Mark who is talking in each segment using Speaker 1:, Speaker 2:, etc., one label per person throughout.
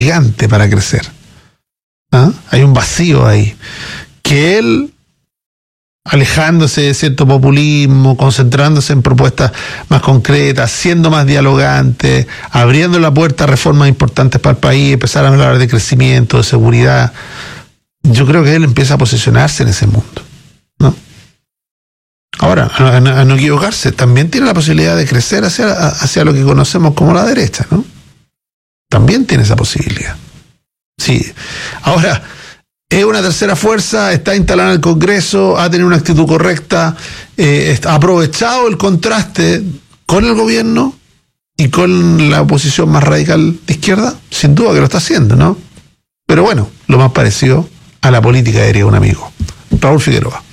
Speaker 1: gigante para crecer. ¿Ah? Hay un vacío ahí. Que él, alejándose de cierto populismo, concentrándose en propuestas más concretas, siendo más dialogante, abriendo la puerta a reformas importantes para el país, empezar a hablar de crecimiento, de seguridad, yo creo que él empieza a posicionarse en ese mundo, ¿no? Ahora, a no equivocarse, también tiene la posibilidad de crecer hacia lo que conocemos como la derecha, ¿no? También tiene esa posibilidad. Sí. Ahora, es una tercera fuerza, está instalada en el Congreso, ha tenido una actitud correcta, ha aprovechado el contraste con el gobierno y con la oposición más radical de izquierda, sin duda que lo está haciendo, ¿no? Pero bueno, lo más parecido a la política, diría un amigo. Raúl Figueroa.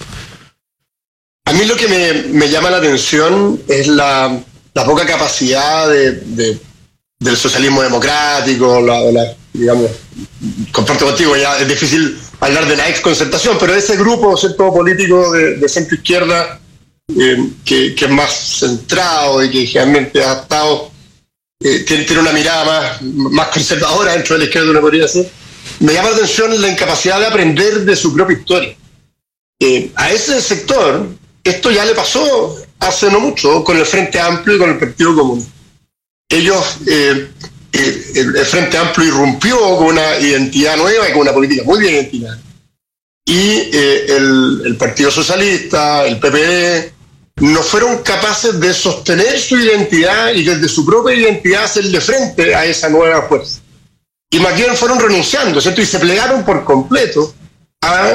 Speaker 2: A mí lo que me llama la atención es la poca capacidad del socialismo democrático, digamos, comparto contigo, ya es difícil hablar de la exconcertación, pero ese grupo, ¿cierto?, político de centro izquierda que es más centrado y que generalmente ha estado, tiene una mirada más conservadora dentro de la izquierda, uno podría decir, me llama la atención la incapacidad de aprender de su propia historia. A ese sector, esto ya le pasó hace no mucho con el Frente Amplio y con el Partido Comunista. Ellos, el Frente Amplio irrumpió con una identidad nueva y con una política muy bien identificada. Y el Partido Socialista, el PPD, no fueron capaces de sostener su identidad y desde su propia identidad hacerle frente a esa nueva fuerza. Y más bien fueron renunciando, ¿cierto? Y se plegaron por completo a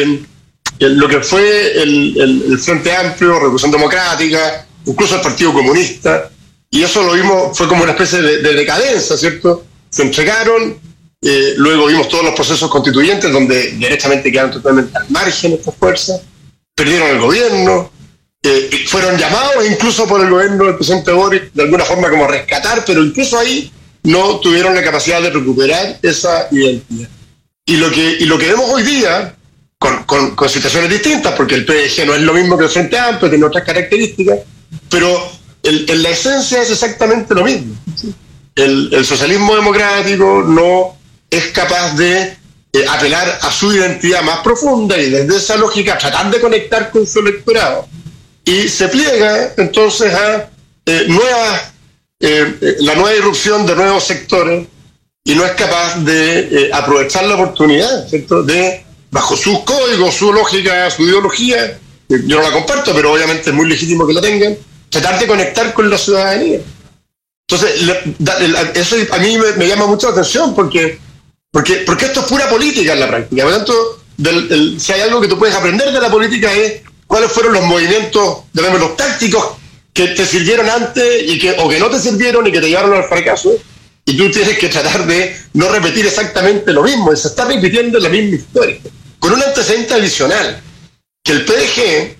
Speaker 2: lo que fue el Frente Amplio, Revolución Democrática, incluso el Partido Comunista. Y eso lo vimos, fue como una especie de decadencia, ¿cierto? Se entregaron, luego vimos todos los procesos constituyentes donde directamente quedaron totalmente al margen estas fuerzas, perdieron el gobierno, fueron llamados incluso por el gobierno del presidente Boric de alguna forma como a rescatar, pero incluso ahí no tuvieron la capacidad de recuperar esa identidad. Y lo que vemos hoy día, con situaciones distintas, porque el PDG no es lo mismo que el Frente Amplio, tiene otras características, pero en la esencia es exactamente lo mismo. El socialismo democrático no es capaz de apelar a su identidad más profunda y desde esa lógica tratar de conectar con su electorado. Y se pliega entonces a la nueva irrupción de nuevos sectores y no es capaz de aprovechar la oportunidad, ¿cierto?, de, bajo sus códigos, su lógica, su ideología, yo no la comparto, pero obviamente es muy legítimo que la tengan, tratar de conectar con la ciudadanía. Entonces, eso a mí me llama mucho la atención porque esto es pura política en la práctica. Por lo tanto, si hay algo que tú puedes aprender de la política es cuáles fueron los movimientos, los tácticos que te sirvieron antes o que no te sirvieron y que te llevaron al fracaso. Y tú tienes que tratar de no repetir exactamente lo mismo. Se está repitiendo la misma historia. Con un antecedente adicional, que el PDG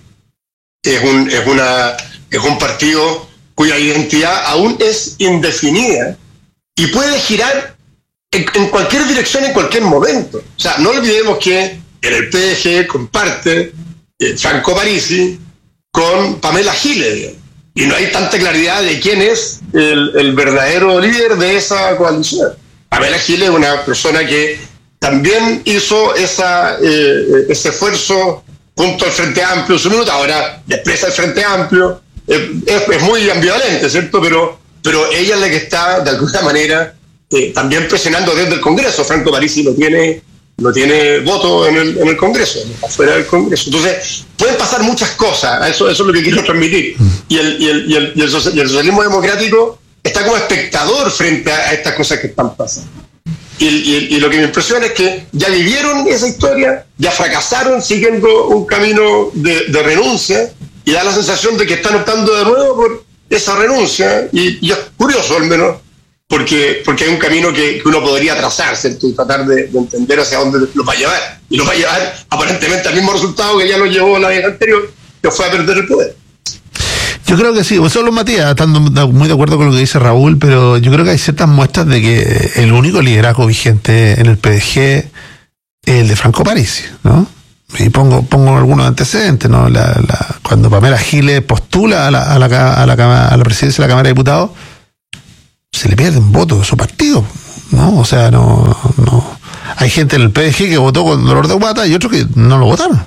Speaker 2: es un partido cuya identidad aún es indefinida y puede girar en cualquier dirección en cualquier momento. O sea, no olvidemos que en el PDG comparte Franco Parisi con Pamela Giles, y no hay tanta claridad de quién es el verdadero líder de esa coalición. Pamela Giles es una persona que también hizo ese esfuerzo junto al Frente Amplio en su minuto. Ahora expresa el Frente Amplio, es muy ambivalente, ¿cierto? Pero ella es la que está, de alguna manera, también presionando desde el Congreso. Franco Parisi no tiene voto en el Congreso, afuera del Congreso. Entonces, pueden pasar muchas cosas, eso es lo que quiero transmitir. Y el socialismo democrático está como espectador frente a estas cosas que están pasando. Y lo que me impresiona es que ya vivieron esa historia, ya fracasaron siguiendo un camino de renuncia, y da la sensación de que están optando de nuevo por esa renuncia, y es curioso al menos, porque hay un camino que uno podría trazar, ¿cierto?, y tratar de entender hacia dónde lo va a llevar. Y lo va a llevar aparentemente al mismo resultado que ya lo llevó la vez anterior, que fue a perder el poder.
Speaker 1: Yo creo que sí, solo Matías, estando muy de acuerdo con lo que dice Raúl, pero yo creo que hay ciertas muestras de que el único liderazgo vigente en el PDG es el de Franco Parisi, ¿no? Y pongo algunos antecedentes, ¿no? Cuando Pamela Giles postula a la presidencia de la Cámara de Diputados, se le pierde un voto de su partido. ¿no? O sea, no. Hay gente en el PDG que votó con dolor de guata y otros que no lo votaron.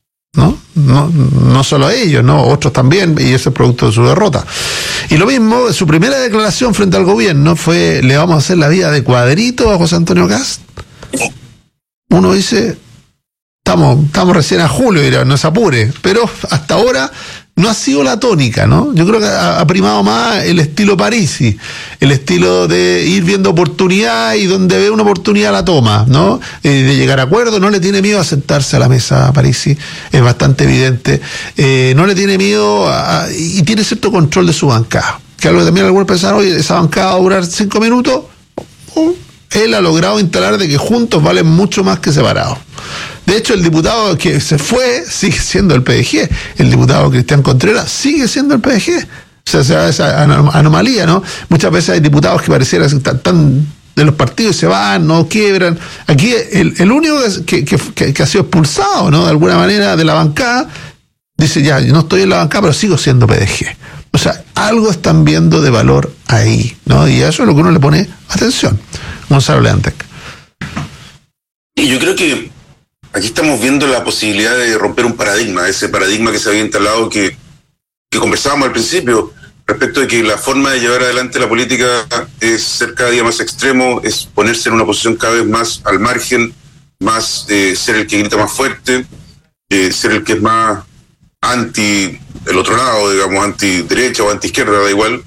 Speaker 1: No solo ellos, ¿no? Otros también, y eso es producto de su derrota. Y lo mismo, su primera declaración frente al gobierno fue: le vamos a hacer la vida de cuadrito a José Antonio Kast. Uno dice, estamos recién a julio, dirá, no se apure, pero hasta ahora no ha sido la tónica, ¿no? Yo creo que ha primado más el estilo Parisi, el estilo de ir viendo oportunidad y donde ve una oportunidad la toma, ¿no? De llegar a acuerdo, no le tiene miedo a sentarse a la mesa a Parisi, es bastante evidente. No le tiene miedo y tiene cierto control de su bancada, que algo que también algunos pensaron, oye, esa bancada va a durar 5 minutos. Él ha logrado instalar de que juntos valen mucho más que separados. De hecho, el diputado que se fue sigue siendo el PDG. El diputado Cristian Contreras sigue siendo el PDG. O sea, esa anomalía, ¿no? Muchas veces hay diputados que pareciera que están de los partidos y se van, no quiebran. Aquí el único que ha sido expulsado, ¿no? De alguna manera de la bancada, dice, ya, yo no estoy en la bancada, pero sigo siendo PDG. O sea, algo están viendo de valor ahí, ¿no? Y a eso es lo que uno le pone atención. Gonzalo Leantec.
Speaker 3: Y yo creo que aquí estamos viendo la posibilidad de romper un paradigma, ese paradigma que se había instalado que conversábamos al principio, respecto de que la forma de llevar adelante la política es ser cada día más extremo, es ponerse en una posición cada vez más al margen, más ser el que grita más fuerte, ser el que es más anti el otro lado, digamos, anti derecha o anti izquierda, da igual.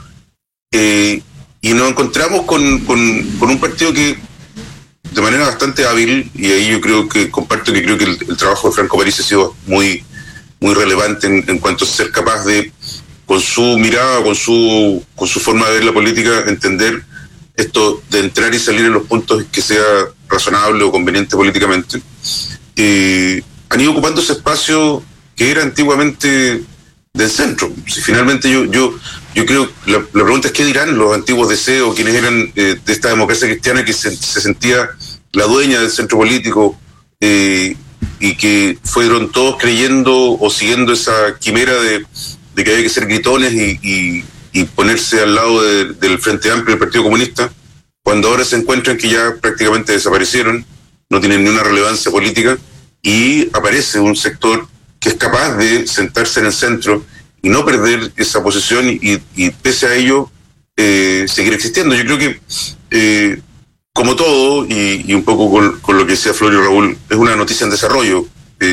Speaker 3: Y nos encontramos con un partido que de manera bastante hábil, y ahí yo creo que comparto que creo que el trabajo de Franco Parisi ha sido muy relevante en cuanto a ser capaz de, con su mirada, con su forma de ver la política, entender esto de entrar y salir en los puntos que sea razonable o conveniente políticamente. Han ido ocupando ese espacio que era antiguamente del centro. Si finalmente yo creo, la pregunta es qué dirán los antiguos DC o quienes eran de esta democracia cristiana que se sentía la dueña del centro político, y que fueron todos creyendo o siguiendo esa quimera de que había que ser gritones y ponerse al lado del Frente Amplio del Partido Comunista, cuando ahora se encuentran que ya prácticamente desaparecieron, no tienen ni una relevancia política, y aparece un sector que es capaz de sentarse en el centro y no perder esa posición y pese a ello seguir existiendo. Yo creo que como todo, y un poco con lo que decía Florio Raúl, es una noticia en desarrollo,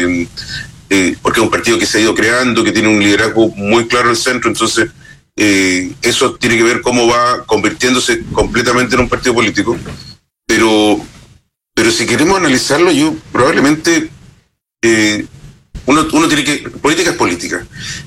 Speaker 3: porque es un partido que se ha ido creando, que tiene un liderazgo muy claro en el centro, entonces eso tiene que ver cómo va convirtiéndose completamente en un partido político, pero si queremos analizarlo, yo probablemente uno tiene que, política es política,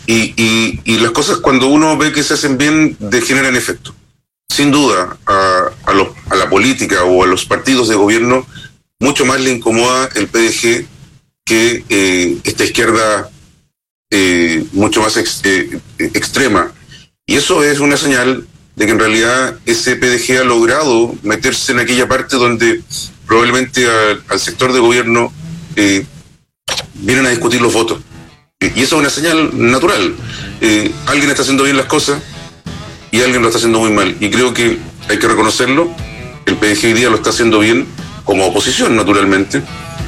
Speaker 3: y las cosas cuando uno ve que se hacen bien generan efecto. Sin duda a la política o a los partidos de gobierno mucho más le incomoda el PDG que esta izquierda mucho más extrema, y eso es una señal de que en realidad ese PDG ha logrado meterse en aquella parte donde probablemente al sector de gobierno vienen a discutir los votos, y eso es una señal natural. Alguien está haciendo bien las cosas y alguien lo está haciendo muy mal, y creo que hay que reconocerlo. El PDG hoy día lo está haciendo bien como oposición, naturalmente.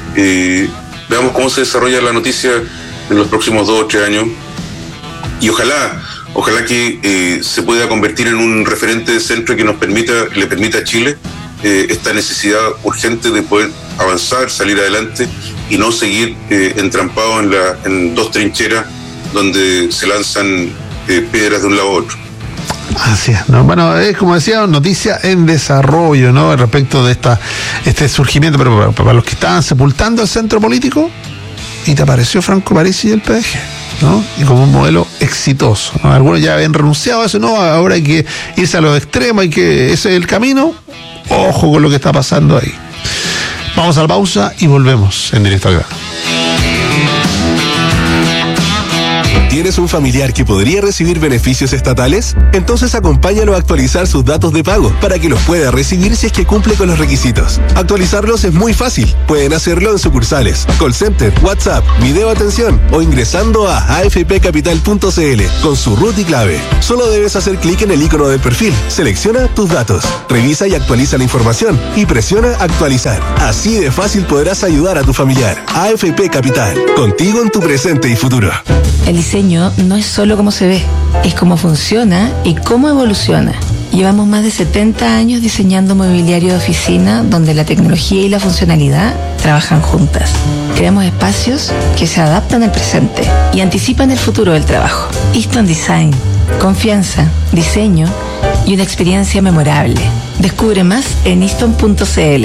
Speaker 3: Veamos cómo se desarrolla la noticia en los próximos 2 o 3 años, y ojalá que se pueda convertir en un referente de centro que le permita a Chile esta necesidad urgente de poder avanzar, salir adelante y no seguir entrampados en 2 trincheras donde se lanzan piedras de un lado a otro.
Speaker 1: Así es, ¿no? Bueno, es como decía, noticia en desarrollo, ¿no? Respecto de este surgimiento, pero para los que estaban sepultando el centro político, y te apareció Franco Parisi y el PDG, ¿no? Y como un modelo exitoso, ¿no? Algunos ya habían renunciado a eso, no, ahora hay que irse a los extremos, ese es el camino. Ojo con lo que está pasando ahí. Vamos a la pausa y volvemos en Directo al Grano.
Speaker 4: ¿Tienes un familiar que podría recibir beneficios estatales? Entonces acompáñalo a actualizar sus datos de pago para que los pueda recibir si es que cumple con los requisitos. Actualizarlos es muy fácil. Pueden hacerlo en sucursales, call center, WhatsApp, video atención o ingresando a afpcapital.cl con su root y clave. Solo debes hacer clic en el icono del perfil, selecciona tus datos, revisa y actualiza la información y presiona actualizar. Así de fácil podrás ayudar a tu familiar. AFP Capital, contigo en tu presente y futuro.
Speaker 5: El diseño no es solo cómo se ve, es cómo funciona y cómo evoluciona. Llevamos más de 70 años diseñando mobiliario de oficina donde la tecnología y la funcionalidad trabajan juntas. Creamos espacios que se adaptan al presente y anticipan el futuro del trabajo. Easton Design, confianza, diseño y una experiencia memorable. Descubre más en easton.cl.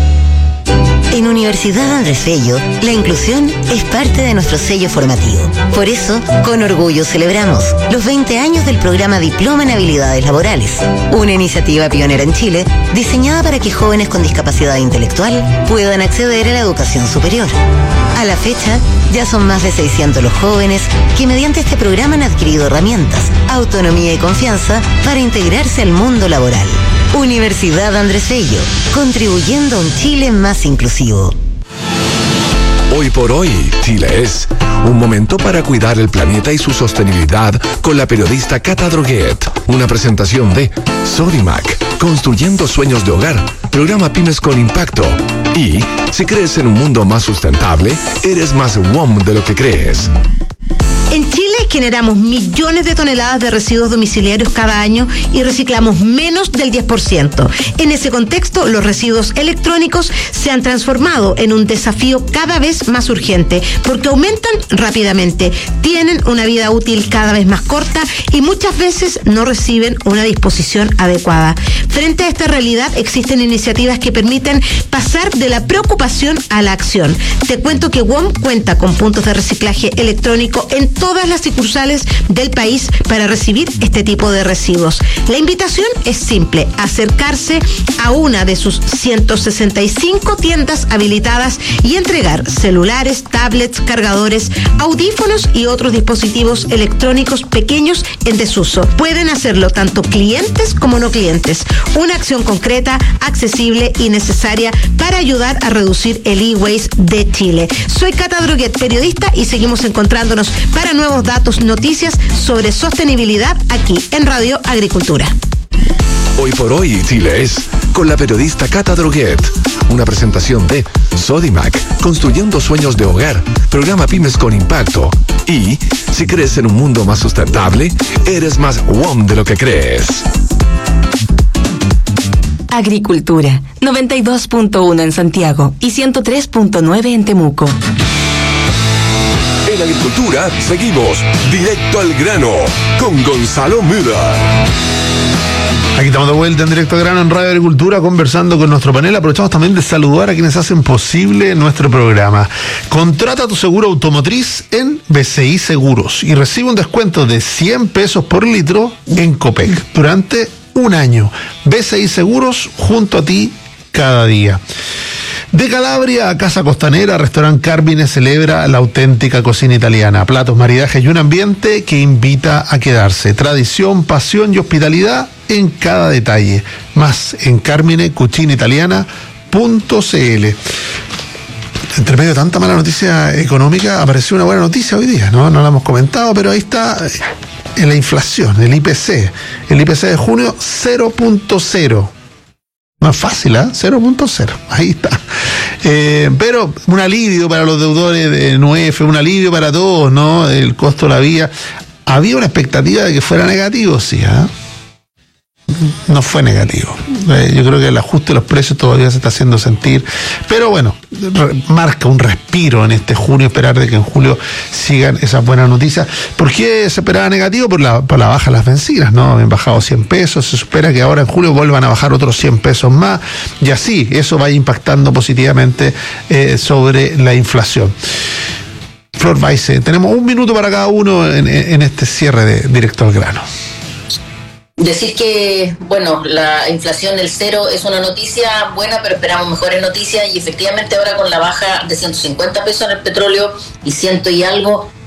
Speaker 6: En Universidad Andrés Bello, la inclusión es parte de nuestro sello formativo. Por eso, con orgullo celebramos los 20 años del programa Diploma en Habilidades Laborales, una iniciativa pionera en Chile diseñada para que jóvenes con discapacidad intelectual puedan acceder a la educación superior. A la fecha, ya son más de 600 los jóvenes que mediante este programa han adquirido herramientas, autonomía y confianza para integrarse al mundo laboral. Universidad Andrés Bello, contribuyendo a un Chile más inclusivo.
Speaker 4: Hoy por hoy, Chile es un momento para cuidar el planeta y su sostenibilidad con la periodista Cata Droguet. Una presentación de Sodimac, construyendo sueños de hogar, programa Pymes con Impacto. Y si crees en un mundo más sustentable, eres más WOM de lo que crees.
Speaker 7: En Chile generamos millones de toneladas de residuos domiciliarios cada año y reciclamos menos del 10%. En ese contexto, los residuos electrónicos se han transformado en un desafío cada vez más urgente porque aumentan rápidamente, tienen una vida útil cada vez más corta y muchas veces no reciben una disposición adecuada. Frente a esta realidad, existen iniciativas que permiten pasar de la preocupación a la acción. Te cuento que WOM cuenta con puntos de reciclaje electrónico en todas las sucursales del país para recibir este tipo de residuos. La invitación es simple: acercarse a una de sus 165 tiendas habilitadas y entregar celulares, tablets, cargadores, audífonos y otros dispositivos electrónicos pequeños en desuso. Pueden hacerlo tanto clientes como no clientes. Una acción concreta, accesible y necesaria para ayudar a reducir el e-waste de Chile. Soy Cata Droguet, periodista, y seguimos encontrándonos para nuevos datos, noticias sobre sostenibilidad aquí en Radio Agricultura.
Speaker 4: Hoy por hoy, Chile es con la periodista Cata Droguet. Una presentación de Sodimac, construyendo sueños de hogar, programa Pymes con Impacto. Y si crees en un mundo más sustentable, eres más WOM de lo que crees.
Speaker 5: Agricultura, 92.1 en Santiago y 103.9 en Temuco.
Speaker 4: En Agricultura seguimos directo al grano con Gonzalo Müller.
Speaker 1: Aquí estamos de vuelta en Directo al Grano en Radio Agricultura conversando con nuestro panel. Aprovechamos también de saludar a quienes hacen posible nuestro programa. Contrata tu seguro automotriz en BCI Seguros y recibe un descuento de 100 pesos por litro en Copec durante un año. BCI Seguros, junto a ti cada día. De Calabria a Casa Costanera, Restaurant Carmine celebra la auténtica cocina italiana. Platos, maridajes y un ambiente que invita a quedarse. Tradición, pasión y hospitalidad en cada detalle. Más en carminecucinaitaliana.cl. Entre medio de tanta mala noticia económica, apareció una buena noticia hoy día, ¿no? No la hemos comentado, pero ahí está en la inflación, el IPC. El IPC de junio, 0.0. No es fácil, ¿eh? 0.0. Ahí está. Pero un alivio para los deudores de NUEF, un alivio para todos, ¿no? El costo de la vía. Había una expectativa de que fuera negativo, sí, ¿eh? No fue negativo. Yo creo que el ajuste de los precios todavía se está haciendo sentir, pero bueno, marca un respiro en este junio, esperar de que en julio sigan esas buenas noticias. ¿Por qué se esperaba negativo? Por la baja de las bencinas, ¿no? Habían bajado 100 pesos, se espera que ahora en julio vuelvan a bajar otros 100 pesos más, y así eso vaya impactando positivamente sobre la inflación. Flor Baise, tenemos un minuto para cada uno en este cierre de Directo al Grano.
Speaker 8: Decir que, bueno, la inflación del 0 es una noticia buena, pero esperamos mejores noticias, y efectivamente ahora con la baja de 150 pesos en el petróleo y 100 y algo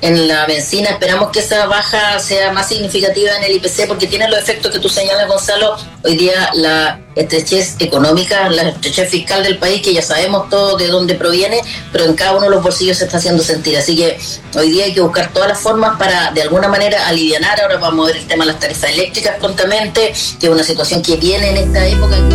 Speaker 8: en la benzina. Esperamos que esa baja sea más significativa en el IPC, porque tiene los efectos que tú señalas, Gonzalo. Hoy día la estrechez económica, la estrechez fiscal del país, que ya sabemos todo de dónde proviene, pero en cada uno de los bolsillos se está haciendo sentir. Así que hoy día hay que buscar todas las formas para de alguna manera alivianar. Ahora vamos a ver el tema de las tarifas eléctricas prontamente, que es una situación que viene en esta época.